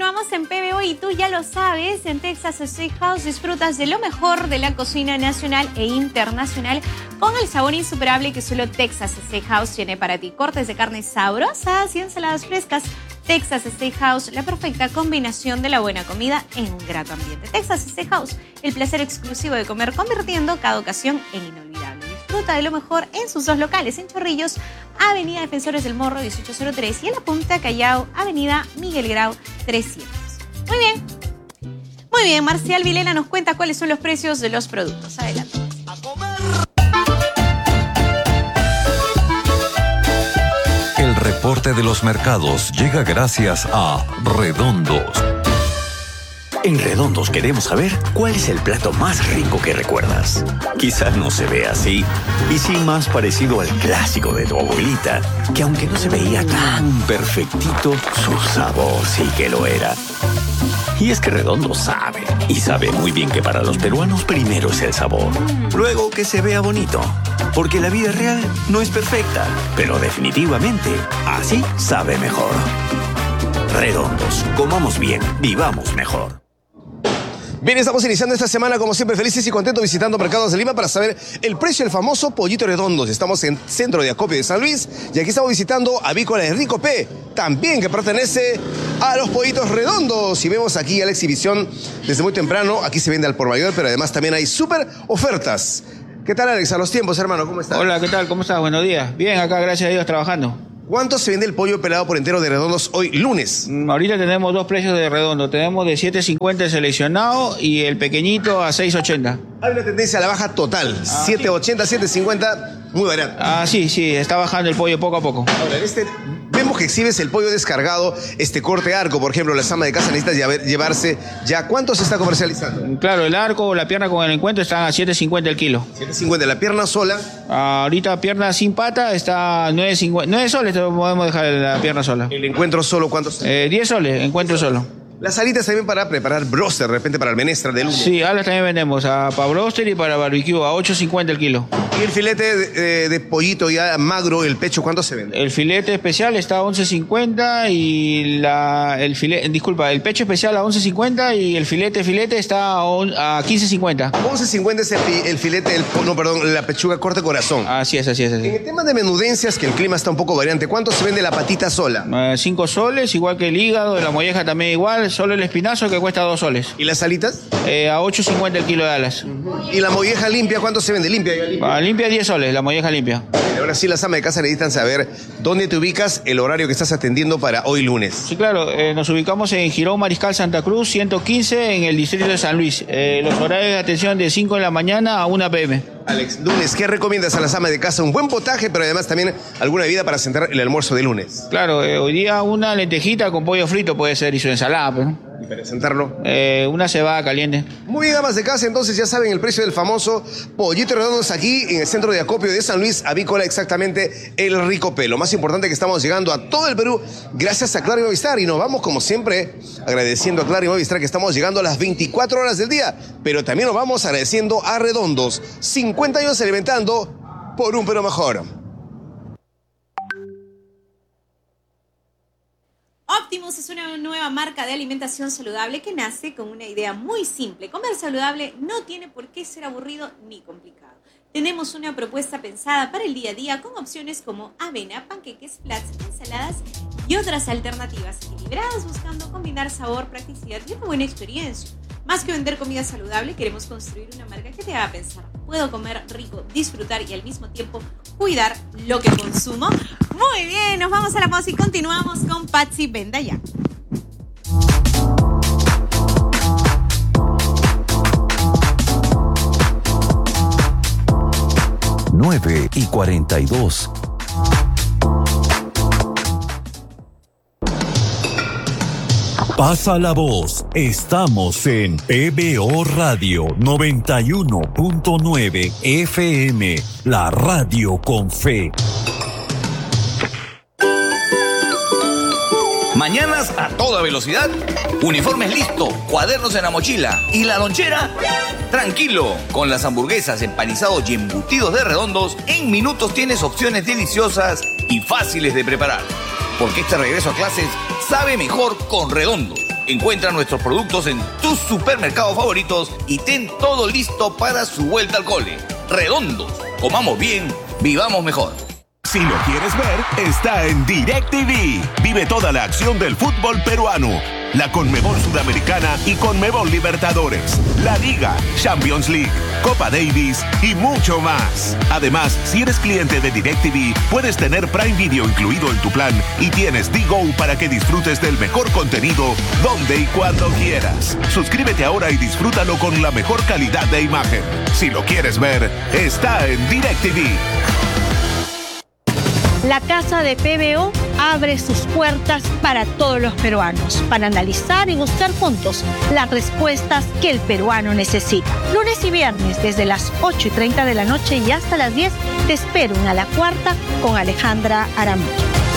continuamos en PBO y tú ya lo sabes, en Texas Steakhouse disfrutas de lo mejor de la cocina nacional e internacional con el sabor insuperable que solo Texas Steakhouse tiene para ti. Cortes de carne sabrosas y ensaladas frescas. Texas Steakhouse, la perfecta combinación de la buena comida en un grato ambiente. Texas Steakhouse, el placer exclusivo de comer, convirtiendo cada ocasión en inolvidable. Disfruta de lo mejor en sus dos locales, en Chorrillos, Avenida Defensores del Morro 1803 y en La Punta, Callao, Avenida Miguel Grau 300. Muy bien, Marcial Vilena nos cuenta cuáles son los precios de los productos. Adelante. El reporte de los mercados llega gracias a Redondos. En Redondos queremos saber cuál es el plato más rico que recuerdas. Quizás no se ve así, y sí más parecido al clásico de tu abuelita, que aunque no se veía tan perfectito, su sabor sí que lo era. Y es que Redondos sabe, y sabe muy bien que para los peruanos primero es el sabor, luego que se vea bonito. Porque la vida real no es perfecta, pero definitivamente así sabe mejor. Redondos, comamos bien, vivamos mejor. Bien, estamos iniciando esta semana como siempre felices y contentos visitando Mercados de Lima para saber el precio del famoso pollito Redondos. Estamos en Centro de Acopio de San Luis y aquí estamos visitando Avícola Enrico P, también que pertenece a los pollitos redondos. Y vemos aquí a la exhibición desde muy temprano, aquí se vende al por mayor, pero además también hay súper ofertas. ¿Qué tal, Alex? A los tiempos, hermano, ¿cómo estás? Hola, ¿qué tal? ¿Cómo estás? Buenos días. Bien, acá, gracias a Dios, trabajando. ¿Cuánto se vende el pollo pelado por entero de Redondos hoy, lunes? Ahorita tenemos dos precios de redondo. Tenemos de 7.50 el seleccionado y el pequeñito a 6.80. Hay una tendencia a la baja total. 7.80, 7.50, muy barato. Sí, está bajando el pollo poco a poco. Ahora, vemos que exhibes el pollo descargado, corte arco, por ejemplo, las amas de casa necesitas llevarse ya. ¿Cuánto se está comercializando? Claro, el arco o la pierna con el encuentro están a 7.50 el kilo. 7.50, la pierna sola. Ahorita pierna sin pata está 9 soles, te podemos dejar la pierna sola. ¿El encuentro solo cuánto? 10 soles, encuentro solo. Las alitas también para preparar broster, de repente para el menestra de lunes. Sí, alas también vendemos para broster y para barbecue a 8.50 el kilo. ¿Y el filete de pollito ya magro, el pecho, cuánto se vende? El filete especial está a 11.50 y el pecho especial a 11.50 y el filete está a 15.50. 11.50 es el filete, la pechuga corte corazón. Así es. En el tema de menudencias, que el clima está un poco variante, ¿cuánto se vende la patita sola? 5 soles, igual que el hígado, la molleja también igual, solo el espinazo que cuesta 2 soles. ¿Y las alitas? A 8.50 el kilo de alas. ¿Y la molleja limpia cuánto se vende? Limpia. Limpia 10 soles, la molleja limpia. Ahora sí, las amas de casa necesitan saber dónde te ubicas, el horario que estás atendiendo para hoy lunes. Sí, claro, nos ubicamos en Girón Mariscal Santa Cruz, 115, en el distrito de San Luis. Los horarios de atención de 5 de la mañana a 1 p.m. Alex, lunes, ¿qué recomiendas a las amas de casa? Un buen potaje, pero además también alguna bebida para sentar el almuerzo de lunes. Claro, hoy día una lentejita con pollo frito puede ser y su ensalada, ¿no? ¿Y para sentarlo? Una cebada caliente. Muy bien, amas de casa, entonces ya saben el precio del famoso pollito redondos aquí en el centro de acopio de San Luis, Avícola, exactamente el Rico P. Lo más importante es que estamos llegando a todo el Perú gracias a Claro y Movistar y nos vamos como siempre agradeciendo a Claro y Movistar que estamos llegando a las 24 horas del día, pero también nos vamos agradeciendo a Redondos, 50 años alimentando por un Perú mejor. Optimus es una nueva marca de alimentación saludable que nace con una idea muy simple. Comer saludable no tiene por qué ser aburrido ni complicado. Tenemos una propuesta pensada para el día a día con opciones como avena, panqueques, flats, ensaladas y otras alternativas equilibradas buscando combinar sabor, practicidad y una buena experiencia. Más que vender comida saludable, queremos construir una marca que te haga pensar. Puedo comer rico, disfrutar y al mismo tiempo cuidar lo que consumo. Muy bien, nos vamos a la pausa y continuamos con Patsy Venda Ya. Nueve y 42. Pasa la voz. Estamos en PBO Radio 91.9 FM, la radio con fe. Mañanas a toda velocidad, uniformes listo, cuadernos en la mochila y la lonchera. Tranquilo, con las hamburguesas, empanizados y embutidos de Redondos, en minutos tienes opciones deliciosas y fáciles de preparar. Porque este regreso a clases sabe mejor con Redondos. Encuentra nuestros productos en tus supermercados favoritos y ten todo listo para su vuelta al cole. Redondos, comamos bien, vivamos mejor. Si lo quieres ver, está en DirecTV. Vive toda la acción del fútbol peruano, la Conmebol Sudamericana y Conmebol Libertadores, la Liga, Champions League, Copa Davis y mucho más. Además, si eres cliente de DirecTV, puedes tener Prime Video incluido en tu plan y tienes DGO para que disfrutes del mejor contenido donde y cuando quieras. Suscríbete ahora y disfrútalo con la mejor calidad de imagen. Si lo quieres ver, está en DirecTV. La Casa de PBO abre sus puertas para todos los peruanos, para analizar y buscar juntos las respuestas que el peruano necesita. Lunes y viernes, desde las 8:30 de la noche y hasta las 10, te espero en A la Cuarta con Alejandra Aramillo.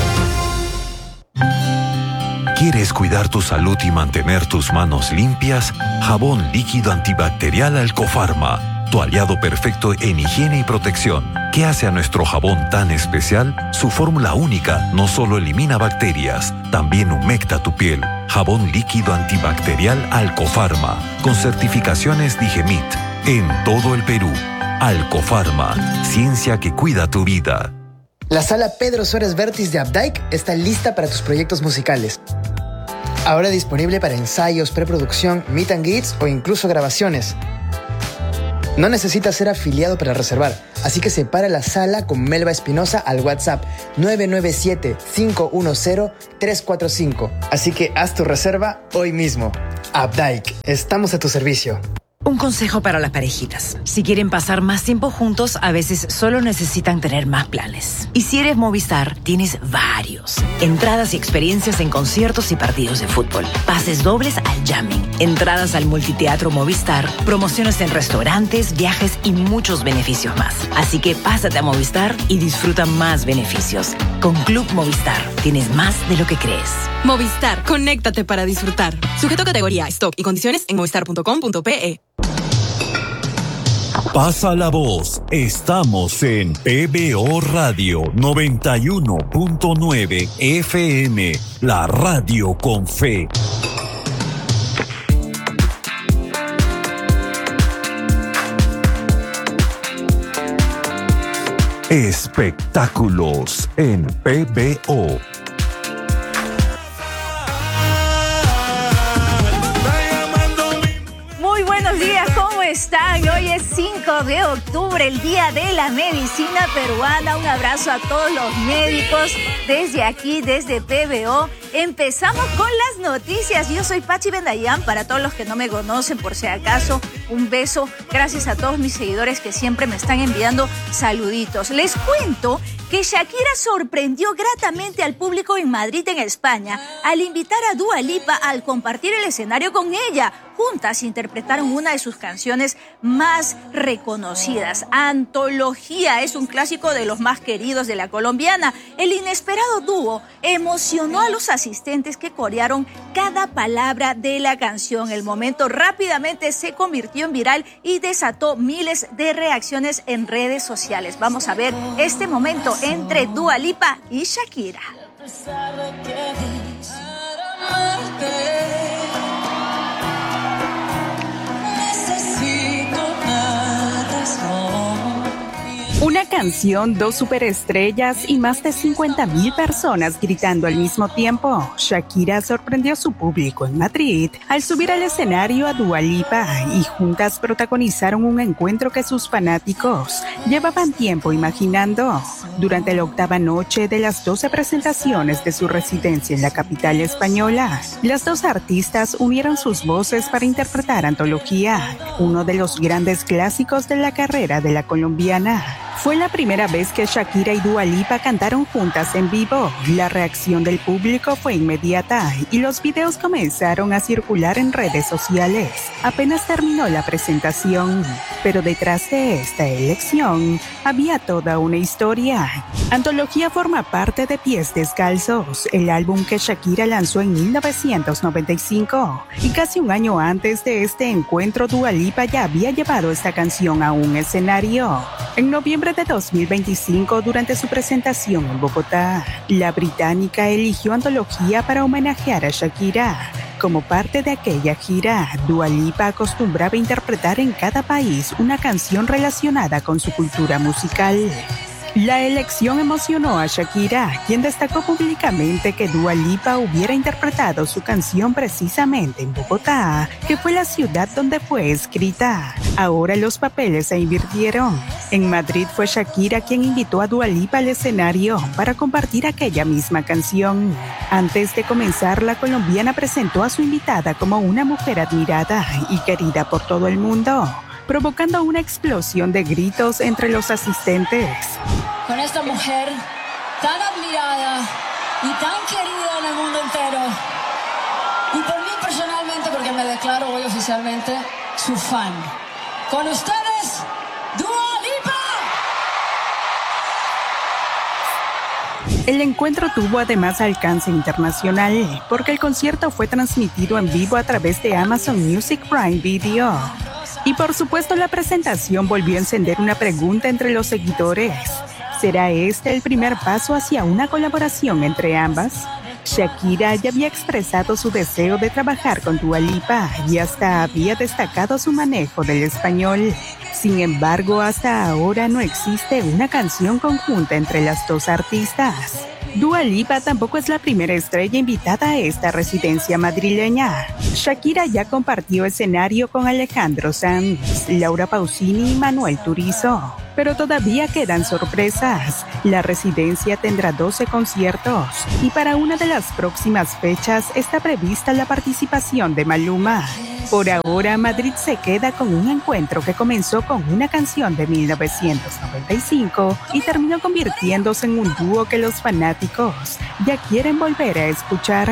¿Quieres cuidar tu salud y mantener tus manos limpias? Jabón líquido antibacterial Alcofarma. Tu aliado perfecto en higiene y protección. ¿Qué hace a nuestro jabón tan especial? Su fórmula única no solo elimina bacterias, también humecta tu piel. Jabón líquido antibacterial Alcofarma, con certificaciones Digemit, en todo el Perú. Alcofarma, ciencia que cuida tu vida. La sala Pedro Suárez Vértiz de Updike está lista para tus proyectos musicales. Ahora disponible para ensayos, preproducción, meet and greets o incluso grabaciones. No necesitas ser afiliado para reservar, así que separa la sala con Melba Espinosa al WhatsApp 997-510-345. Así que haz tu reserva hoy mismo. Updike, estamos a tu servicio. Un consejo para las parejitas. Si quieren pasar más tiempo juntos, a veces solo necesitan tener más planes. Y si eres Movistar, tienes varios. Entradas y experiencias en conciertos y partidos de fútbol. Pases dobles al jamming. Entradas al multiteatro Movistar. Promociones en restaurantes, viajes y muchos beneficios más. Así que pásate a Movistar y disfruta más beneficios. Con Club Movistar, tienes más de lo que crees. Movistar, conéctate para disfrutar. Sujeto a categoría, stock y condiciones en movistar.com.pe. Pasa la voz. Estamos en PBO Radio 91.9 FM, la radio con fe. Espectáculos en PBO. Muy buenos días, ¿cómo están? Hoy es 5 de octubre, el Día de la Medicina Peruana. Un abrazo a todos los médicos desde aquí, desde PBO. Empezamos con las noticias. Yo soy Pachi Bendayán, para todos los que no me conocen, por si acaso, un beso. Gracias a todos mis seguidores que siempre me están enviando saluditos. Les cuento que Shakira sorprendió gratamente al público en Madrid, en España, al invitar a Dua Lipa al compartir el escenario con ella. Juntas interpretaron una de sus canciones más reconocidas. Antología es un clásico de los más queridos de la colombiana. El inesperado dúo emocionó a los asistentes que corearon cada palabra de la canción. El momento rápidamente se convirtió en viral y desató miles de reacciones en redes sociales. Vamos a ver este momento entre Dua Lipa y Shakira. Una canción, dos superestrellas y más de 50,000 personas gritando al mismo tiempo. Shakira sorprendió a su público en Madrid al subir al escenario a Dua Lipa y juntas protagonizaron un encuentro que sus fanáticos llevaban tiempo imaginando. Durante la octava noche de las 12 presentaciones de su residencia en la capital española, las dos artistas unieron sus voces para interpretar Antología, uno de los grandes clásicos de la carrera de la colombiana. Fue la primera vez que Shakira y Dua Lipa cantaron juntas en vivo. La reacción del público fue inmediata y los videos comenzaron a circular en redes sociales. Apenas terminó la presentación, pero detrás de esta elección había toda una historia. Antología forma parte de Pies Descalzos, el álbum que Shakira lanzó en 1995. Y casi un año antes de este encuentro, Dua Lipa ya había llevado esta canción a un escenario. En noviembre de 2025, durante su presentación en Bogotá, la británica eligió Antología para homenajear a Shakira. Como parte de aquella gira, Dua Lipa acostumbraba a interpretar en cada país una canción relacionada con su cultura musical. La elección emocionó a Shakira, quien destacó públicamente que Dua Lipa hubiera interpretado su canción precisamente en Bogotá, que fue la ciudad donde fue escrita. Ahora los papeles se invirtieron. En Madrid fue Shakira quien invitó a Dua Lipa al escenario para compartir aquella misma canción. Antes de comenzar, la colombiana presentó a su invitada como una mujer admirada y querida por todo el mundo, provocando una explosión de gritos entre los asistentes. Con esta mujer tan admirada y tan querida en el mundo entero, y por mí personalmente, porque me declaro hoy oficialmente su fan. Con ustedes, Dua Lipa. El encuentro tuvo además alcance internacional, porque el concierto fue transmitido en vivo a través de Amazon Music Prime Video. Y por supuesto la presentación volvió a encender una pregunta entre los seguidores. ¿Será este el primer paso hacia una colaboración entre ambas? Shakira ya había expresado su deseo de trabajar con Dua Lipa y hasta había destacado su manejo del español. Sin embargo, hasta ahora no existe una canción conjunta entre las dos artistas. Dua Lipa tampoco es la primera estrella invitada a esta residencia madrileña. Shakira ya compartió escenario con Alejandro Sanz, Laura Pausini y Manuel Turizo. Pero todavía quedan sorpresas. La residencia tendrá 12 conciertos y para una de las próximas fechas está prevista la participación de Maluma. Por ahora, Madrid se queda con un encuentro que comenzó con una canción de 1995 y terminó convirtiéndose en un dúo que los fanáticos ya quieren volver a escuchar.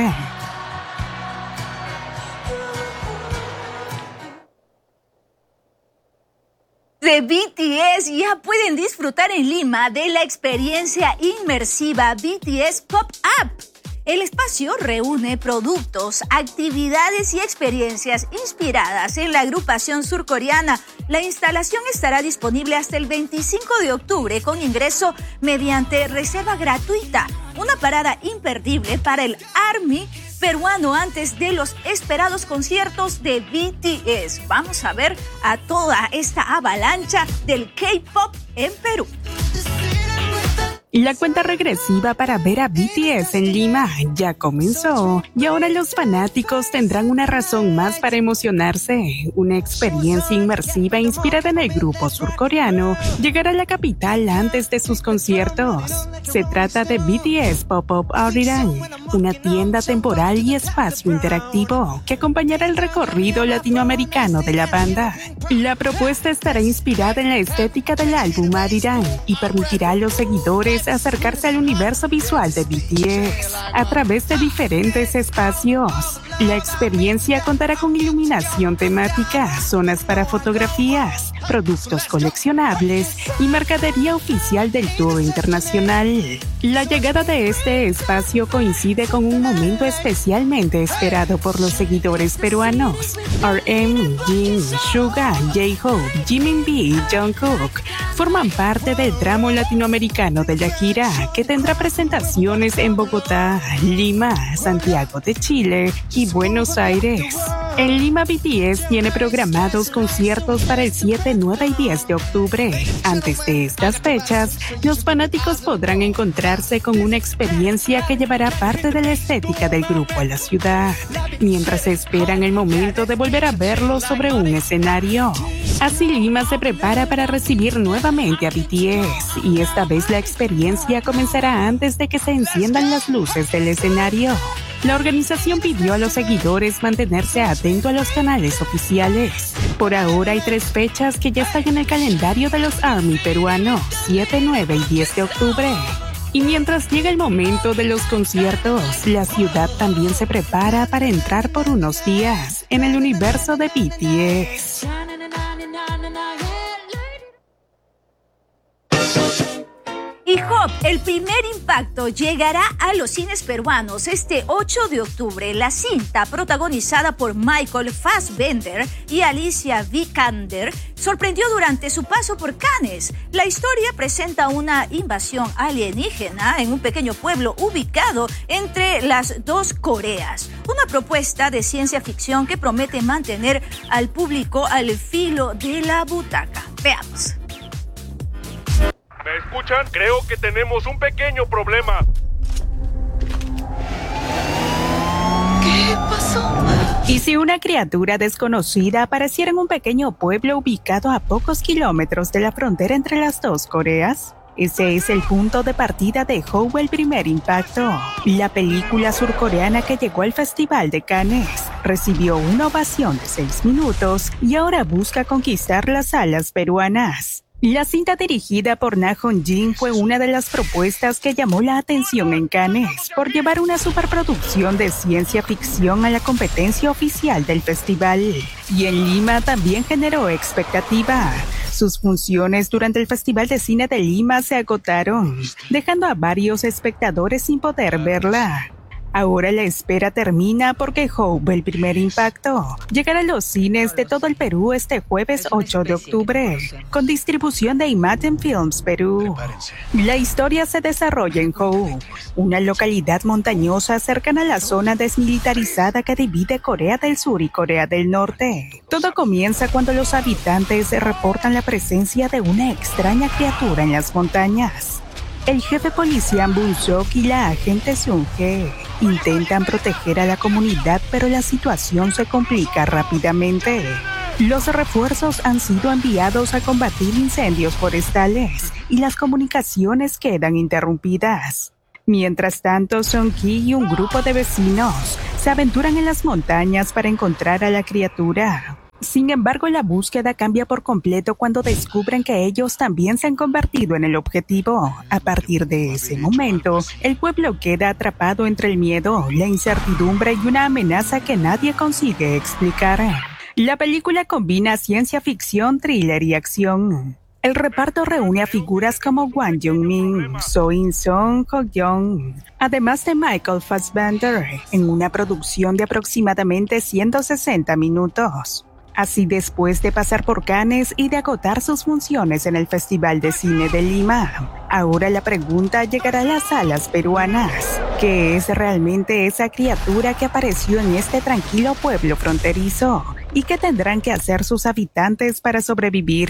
De BTS ya pueden disfrutar en Lima de la experiencia inmersiva BTS Pop-Up. El espacio reúne productos, actividades y experiencias inspiradas en la agrupación surcoreana. La instalación estará disponible hasta el 25 de octubre con ingreso mediante reserva gratuita. Una parada imperdible para el ARMY peruano antes de los esperados conciertos de BTS. Vamos a ver a toda esta avalancha del K-pop en Perú. La cuenta regresiva para ver a BTS en Lima ya comenzó y ahora los fanáticos tendrán una razón más para emocionarse. Una experiencia inmersiva inspirada en el grupo surcoreano llegará a la capital antes de sus conciertos. Se trata de BTS Pop-Up Arirang, una tienda temporal y espacio interactivo que acompañará el recorrido latinoamericano de la banda. La propuesta estará inspirada en la estética del álbum Arirang y permitirá a los seguidores acercarse al universo visual de BTS a través de diferentes espacios. La experiencia contará con iluminación temática, zonas para fotografías, productos coleccionables y mercadería oficial del tour internacional. La llegada de este espacio coincide con un momento especialmente esperado por los seguidores peruanos. RM, Jin, Suga, J-Hope, Jimin B y Jungkook forman parte del tramo latinoamericano de la gira, que tendrá presentaciones en Bogotá, Lima, Santiago de Chile y Buenos Aires. En Lima, BTS tiene programados conciertos para el 7, 9 y 10 de octubre. Antes de estas fechas, los fanáticos podrán encontrarse con una experiencia que llevará parte de la estética del grupo a la ciudad, mientras esperan el momento de volver a verlo sobre un escenario. Así Lima se prepara para recibir nuevamente a BTS y esta vez la experiencia comenzará antes de que se enciendan las luces del escenario. La organización pidió a los seguidores mantenerse atento a los canales oficiales. Por ahora hay 3 fechas que ya están en el calendario de los ARMY peruanos, 7, 9 y 10 de octubre. Y mientras llega el momento de los conciertos, la ciudad también se prepara para entrar por unos días en el universo de BTS. Y Hop, el primer impacto, llegará a los cines peruanos este 8 de octubre. La cinta, protagonizada por Michael Fassbender y Alicia Vikander, sorprendió durante su paso por Cannes. La historia presenta una invasión alienígena en un pequeño pueblo ubicado entre las dos Coreas. Una propuesta de ciencia ficción que promete mantener al público al filo de la butaca. Veamos. ¿Me escuchan? Creo que tenemos un pequeño problema. ¿Qué pasó? ¿Y si una criatura desconocida apareciera en un pequeño pueblo ubicado a pocos kilómetros de la frontera entre las dos Coreas? Ese es el punto de partida de Hope, el primer impacto. La película surcoreana que llegó al Festival de Cannes recibió una ovación de 6 minutos y ahora busca conquistar las salas peruanas. La cinta dirigida por Na Hong-jin fue una de las propuestas que llamó la atención en Cannes por llevar una superproducción de ciencia ficción a la competencia oficial del festival. Y en Lima también generó expectativa. Sus funciones durante el Festival de Cine de Lima se agotaron, dejando a varios espectadores sin poder verla. Ahora la espera termina porque Hope, el primer impacto, llegará a los cines de todo el Perú este jueves 8 de octubre, con distribución de Imagine Films Perú. La historia se desarrolla en Hope, una localidad montañosa cercana a la zona desmilitarizada que divide Corea del Sur y Corea del Norte. Todo comienza cuando los habitantes reportan la presencia de una extraña criatura en las montañas. El jefe policial Bun-sok y la agente Seung-hye intentan proteger a la comunidad, pero la situación se complica rápidamente. Los refuerzos han sido enviados a combatir incendios forestales y las comunicaciones quedan interrumpidas. Mientras tanto, Song-ki y un grupo de vecinos se aventuran en las montañas para encontrar a la criatura. Sin embargo, la búsqueda cambia por completo cuando descubren que ellos también se han convertido en el objetivo. A partir de ese momento, el pueblo queda atrapado entre el miedo, la incertidumbre y una amenaza que nadie consigue explicar. La película combina ciencia ficción, thriller y acción. El reparto reúne a figuras como Wang Jung-min, So In-sung, Ho Young, además de Michael Fassbender, en una producción de aproximadamente 160 minutos. Así, después de pasar por Cannes y de agotar sus funciones en el Festival de Cine de Lima, ahora la pregunta llegará a las salas peruanas. ¿Qué es realmente esa criatura que apareció en este tranquilo pueblo fronterizo? ¿Y qué tendrán que hacer sus habitantes para sobrevivir?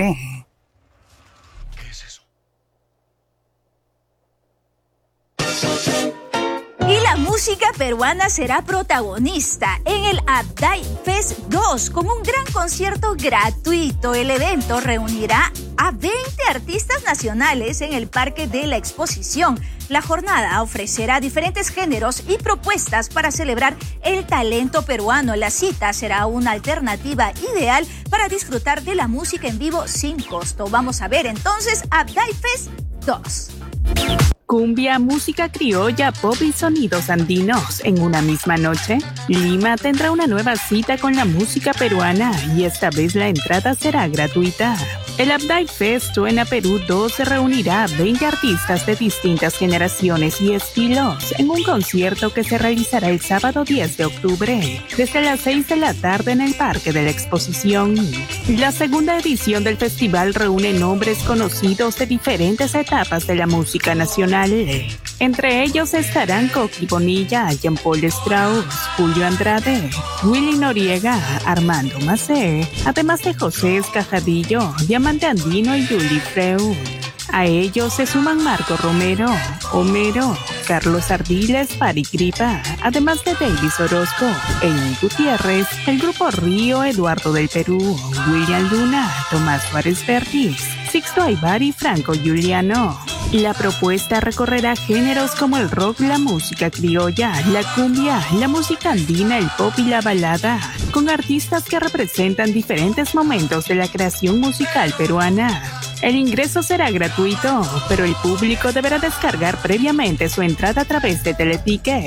Y la música peruana será protagonista en el Abday Fest 2 con un gran concierto gratuito. El evento reunirá a 20 artistas nacionales en el Parque de la Exposición. La jornada ofrecerá diferentes géneros y propuestas para celebrar el talento peruano. La cita será una alternativa ideal para disfrutar de la música en vivo sin costo. Vamos a ver entonces Abday Fest 2. Cumbia, música criolla, pop y sonidos andinos en una misma noche. Lima tendrá una nueva cita con la música peruana y esta vez la entrada será gratuita. El Abday Fest Suena Perú 2 se reunirá a 20 artistas de distintas generaciones y estilos en un concierto que se realizará el sábado 10 de octubre desde las 6 de la tarde en el Parque de la Exposición. La segunda edición del festival reúne nombres conocidos de diferentes etapas de la música nacional. Entre ellos estarán Coqui Bonilla, Jean-Paul Strauss, Julio Andrade, Willy Noriega, Armando Macé, además de José Escajadillo, Diamante Andino y Julie Freud. A ellos se suman Marco Romero, Homero, Carlos Ardiles, Pari Gripa, además de Davis Orozco, Amy Gutiérrez, el Grupo Río, Eduardo del Perú, William Luna, Tomás Juárez Vertis, Sixto Aybar y Franco Giuliano. La propuesta recorrerá géneros como el rock, la música criolla, la cumbia, la música andina, el pop y la balada, con artistas que representan diferentes momentos de la creación musical peruana. El ingreso será gratuito, pero el público deberá descargar previamente su entrada a través de Teleticket.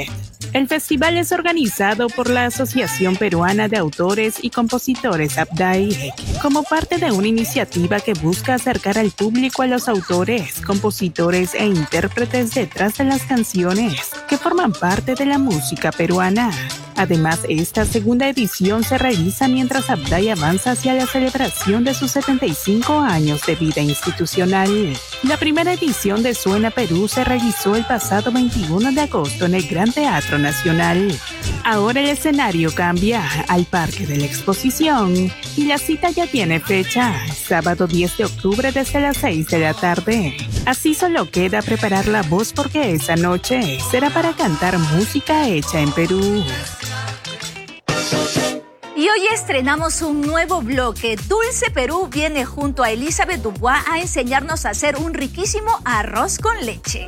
El festival es organizado por la Asociación Peruana de Autores y Compositores APDAIC, como parte de una iniciativa que busca acercar al público a los autores, compositores e intérpretes detrás de las canciones que forman parte de la música peruana. Además, esta segunda edición se realiza mientras APDAI avanza hacia la celebración de sus 75 años de vida institucional. La primera edición de Suena Perú se realizó el pasado 21 de agosto en el Gran Teatro Nacional. Ahora el escenario cambia al Parque de la Exposición y la cita ya tiene fecha, sábado 10 de octubre desde las 6 de la tarde. Así solo queda preparar la voz porque esa noche será para cantar música hecha en Perú. Y hoy estrenamos un nuevo bloque. Dulce Perú viene junto a Elizabeth Dubois a enseñarnos a hacer un riquísimo arroz con leche.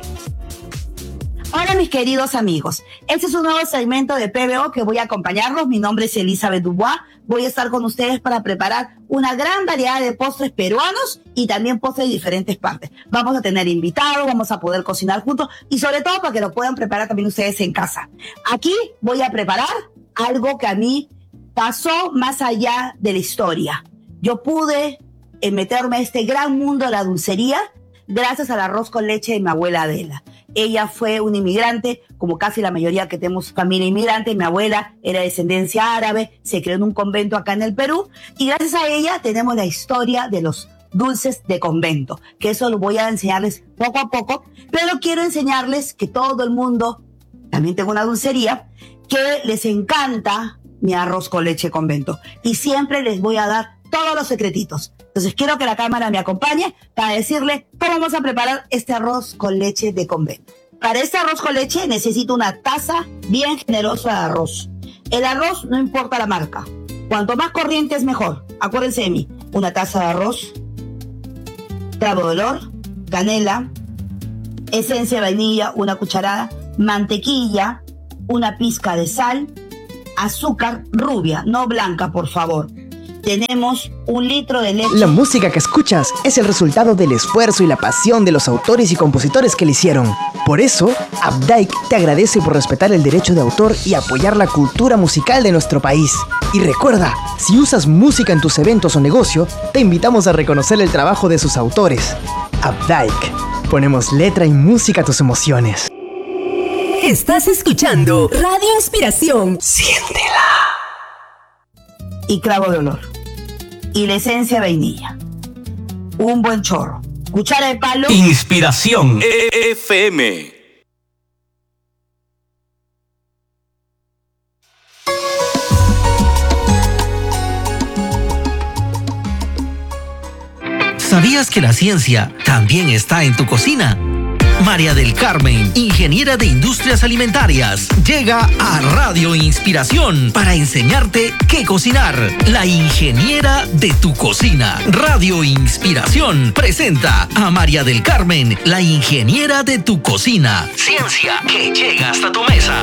Hola mis queridos amigos, este es un nuevo segmento de PBO que voy a acompañarlos. Mi nombre es Elizabeth Dubois, voy a estar con ustedes para preparar una gran variedad de postres peruanos y también postres de diferentes partes. Vamos a tener invitados, vamos a poder cocinar juntos y sobre todo para que lo puedan preparar también ustedes en casa. Aquí voy a preparar algo que a mí pasó más allá de la historia. Yo pude meterme a este gran mundo de la dulcería gracias al arroz con leche de mi abuela Adela. Ella fue una inmigrante, como casi la mayoría que tenemos familia inmigrante. Mi abuela era de descendencia árabe, se crió en un convento acá en el Perú y gracias a ella tenemos la historia de los dulces de convento, que eso lo voy a enseñarles poco a poco, pero quiero enseñarles que todo el mundo, también tengo una dulcería, que les encanta mi arroz con leche convento y siempre les voy a dar todos los secretitos. Entonces quiero que la cámara me acompañe para decirle cómo vamos a preparar este arroz con leche de convento. Para este arroz con leche necesito una taza bien generosa de arroz. El arroz no importa la marca. Cuanto más corriente es mejor. Acuérdense de mí. Una taza de arroz, clavo de olor, canela, esencia de vainilla, una cucharada, mantequilla, una pizca de sal, azúcar rubia, no blanca, por favor. Tenemos 1 litro de leche. La música que escuchas es el resultado del esfuerzo y la pasión de los autores y compositores que la hicieron. Por eso, APDAIC te agradece por respetar el derecho de autor y apoyar la cultura musical de nuestro país. Y recuerda, si usas música en tus eventos o negocio, te invitamos a reconocer el trabajo de sus autores. APDAIC, ponemos letra y música a tus emociones. Estás escuchando Radio Inspiración. Siéntela. Y clavo de olor. Y la esencia de vainilla. Un buen chorro. Cuchara de palo. Inspiración FM. ¿Sabías que la ciencia también está en tu cocina? María del Carmen, ingeniera de industrias alimentarias, llega a Radio Inspiración para enseñarte qué cocinar. La ingeniera de tu cocina. Radio Inspiración presenta a María del Carmen, la ingeniera de tu cocina. Ciencia que llega hasta tu mesa.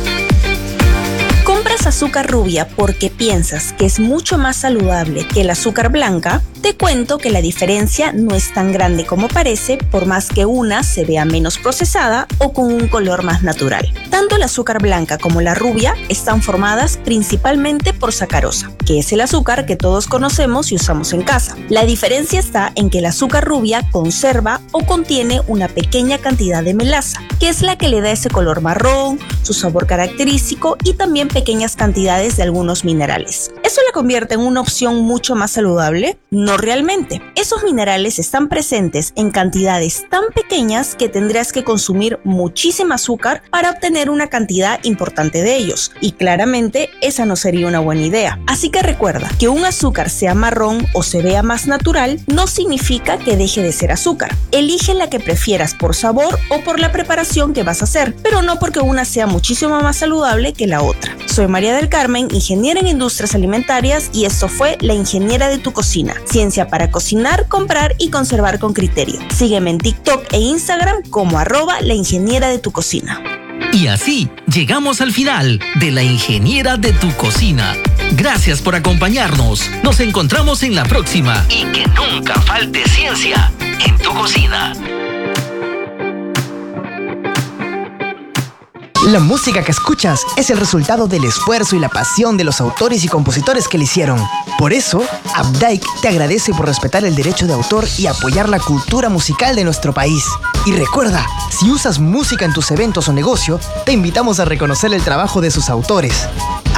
¿Compras azúcar rubia porque piensas que es mucho más saludable que el azúcar blanca? Te cuento que la diferencia no es tan grande como parece, por más que una se vea menos procesada o con un color más natural. Tanto el azúcar blanca como la rubia están formadas principalmente por sacarosa, que es el azúcar que todos conocemos y usamos en casa. La diferencia está en que el azúcar rubia conserva o contiene una pequeña cantidad de melaza, que es la que le da ese color marrón, su sabor característico y también pequeñas cantidades de algunos minerales. ¿Eso la convierte en una opción mucho más saludable? No realmente. Esos minerales están presentes en cantidades tan pequeñas que tendrías que consumir muchísima azúcar para obtener una cantidad importante de ellos. Y claramente esa no sería una buena idea. Así que recuerda que un azúcar sea marrón o se vea más natural no significa que deje de ser azúcar. Elige la que prefieras por sabor o por la preparación que vas a hacer, pero no porque una sea muchísimo más saludable que la otra. Soy María del Carmen, ingeniera en industrias alimentarias, y esto fue La Ingeniera de tu Cocina. Ciencia para cocinar, comprar y conservar con criterio. Sígueme en TikTok e Instagram como @La Ingeniera de tu Cocina. Y así llegamos al final de La Ingeniera de tu Cocina. Gracias por acompañarnos. Nos encontramos en la próxima. Y que nunca falte ciencia en tu cocina. La música que escuchas es el resultado del esfuerzo y la pasión de los autores y compositores que la hicieron. Por eso, Updike te agradece por respetar el derecho de autor y apoyar la cultura musical de nuestro país. Y recuerda, si usas música en tus eventos o negocio, te invitamos a reconocer el trabajo de sus autores.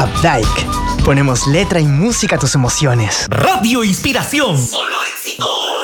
Updike. Ponemos letra y música a tus emociones. Radio Inspiración. Solo éxitos.